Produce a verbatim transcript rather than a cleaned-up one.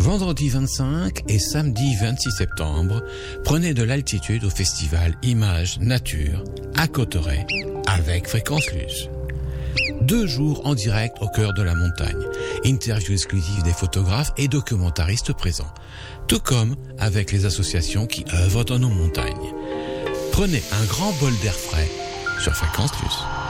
Vendredi vingt-cinq et samedi vingt-six septembre, prenez de l'altitude au festival Images Nature à Cauterets avec Fréquence Luce. Deux jours en direct au cœur de la montagne. Interview exclusive des photographes et documentaristes présents. Tout comme avec les associations qui œuvrent dans nos montagnes. Prenez un grand bol d'air frais sur Fréquence Luce.